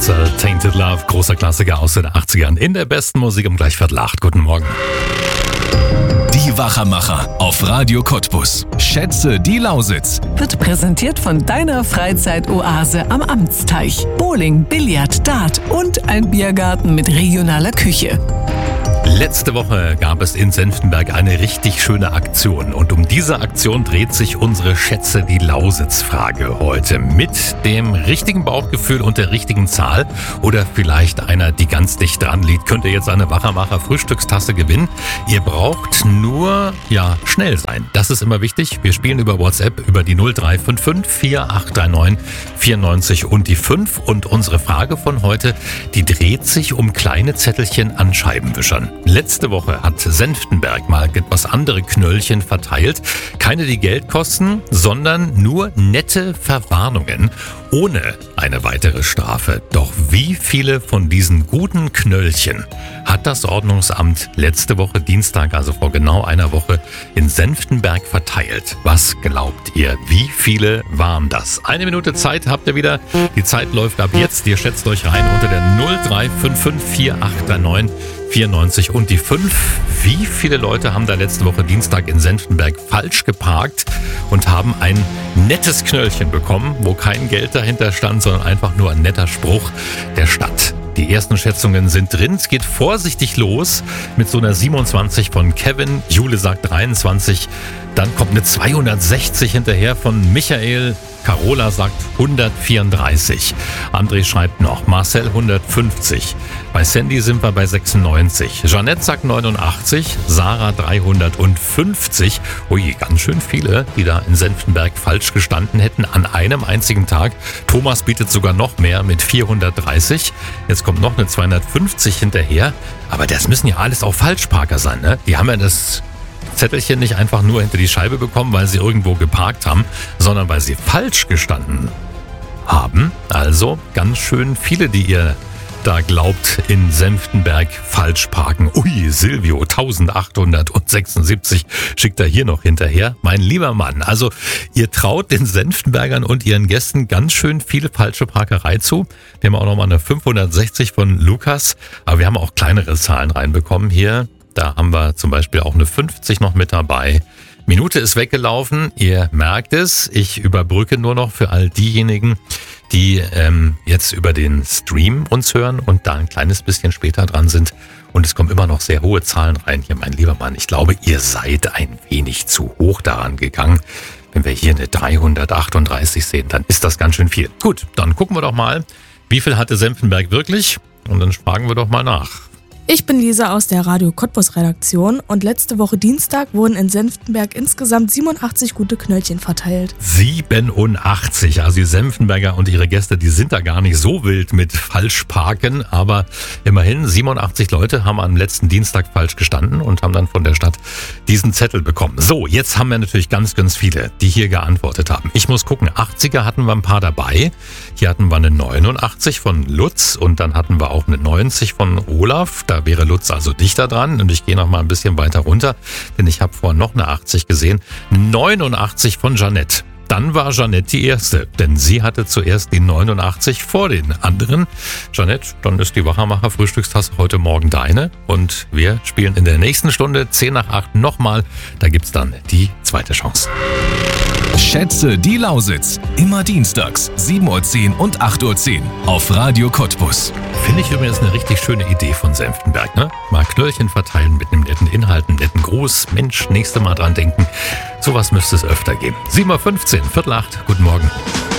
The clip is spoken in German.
Walzer, Tainted Love, großer Klassiker aus den 80ern in der besten Musik um gleich 7:45. Guten Morgen. Die Wachermacher auf Radio Cottbus. Schätze die Lausitz. Wird präsentiert von deiner Freizeitoase am Amtsteich. Bowling, Billard, Dart und ein Biergarten mit regionaler Küche. Letzte Woche gab es in Senftenberg eine richtig schöne Aktion. Und um diese Aktion dreht sich unsere Schätze die Lausitz-Frage heute. Mit dem richtigen Bauchgefühl und der richtigen Zahl oder vielleicht einer, die ganz dicht dran liegt, könnt ihr jetzt eine Wachermacher Frühstückstasse gewinnen. Ihr braucht nur, schnell sein. Das ist immer wichtig. Wir spielen über WhatsApp über die 0355 4839 94 und die 5. Und unsere Frage von heute, die dreht sich um kleine Zettelchen an Scheibenwischern. Letzte Woche hat Senftenberg mal etwas andere Knöllchen verteilt. Keine, die Geld kosten, sondern nur nette Verwarnungen ohne eine weitere Strafe. Doch wie viele von diesen guten Knöllchen hat das Ordnungsamt letzte Woche Dienstag, also vor genau einer Woche, in Senftenberg verteilt? Was glaubt ihr? Wie viele waren das? 1 Minute Zeit habt ihr wieder. Die Zeit läuft ab jetzt. Ihr schätzt euch rein unter der 0355 4839 94 und die 5. Wie viele Leute haben da letzte Woche Dienstag in Senftenberg falsch geparkt und haben ein nettes Knöllchen bekommen, wo kein Geld dahinter stand, sondern einfach nur ein netter Spruch der Stadt? Die ersten Schätzungen sind drin. Es geht vorsichtig los mit so einer 27 von Kevin. Jule sagt 23. Dann kommt eine 260 hinterher von Michael. Carola sagt 134. André schreibt noch. Marcel 150. Bei Sandy sind wir bei 96. Jeanette sagt 89. Sarah 350. Ui, ganz schön viele, die da in Senftenberg falsch gestanden hätten an einem einzigen Tag. Thomas bietet sogar noch mehr mit 430. Jetzt kommt noch eine 250 hinterher. Aber das müssen ja alles auch Falschparker sein, ne? Die haben ja das Zettelchen nicht einfach nur hinter die Scheibe bekommen, weil sie irgendwo geparkt haben, sondern weil sie falsch gestanden haben. Also ganz schön viele, die ihr da glaubt, in Senftenberg falsch parken. Ui, Silvio, 1876 schickt er hier noch hinterher. Mein lieber Mann, also ihr traut den Senftenbergern und ihren Gästen ganz schön viele falsche Parkerei zu. Wir haben auch nochmal eine 560 von Lukas, aber wir haben auch kleinere Zahlen reinbekommen hier. Da haben wir zum Beispiel auch eine 50 noch mit dabei. Minute ist weggelaufen, ihr merkt es. Ich überbrücke nur noch für all diejenigen, die jetzt über den Stream uns hören und da ein kleines bisschen später dran sind. Und es kommen immer noch sehr hohe Zahlen rein. Hier, mein lieber Mann, ich glaube, ihr seid ein wenig zu hoch daran gegangen. Wenn wir hier eine 338 sehen, dann ist das ganz schön viel. Gut, dann gucken wir doch mal, wie viel hatte Senftenberg wirklich? Und dann fragen wir doch mal nach. Ich bin Lisa aus der Radio Cottbus Redaktion und letzte Woche Dienstag wurden in Senftenberg insgesamt 87 gute Knöllchen verteilt. 87, also die Senftenberger und ihre Gäste, die sind da gar nicht so wild mit Falschparken, aber immerhin 87 Leute haben am letzten Dienstag falsch gestanden und haben dann von der Stadt diesen Zettel bekommen. So, jetzt haben wir natürlich ganz, ganz viele, die hier geantwortet haben. Ich muss gucken, 80er hatten wir ein paar dabei. Hier hatten wir eine 89 von Lutz und dann hatten wir auch eine 90 von Olaf. Da wäre Lutz also dichter dran und ich gehe noch mal ein bisschen weiter runter, denn ich habe vorhin noch eine 80 gesehen. 89 von Jeanette. Dann war Jeanette die erste, denn sie hatte zuerst die 89 vor den anderen. Jeanette, dann ist die Wachermacher Frühstückstasse heute Morgen deine und wir spielen in der nächsten Stunde 10 nach 8 nochmal. Da gibt's dann die zweite Chance. Schätze die Lausitz. Immer dienstags 7:10 und 8:10 auf Radio Cottbus. Finde ich übrigens eine richtig schöne Idee von Senftenberg, ne? Mal Knöllchen verteilen mit einem netten Inhalt, einem netten Gruß. Mensch, nächstes Mal dran denken. Sowas müsste es öfter geben. 7:15, 7:45, guten Morgen.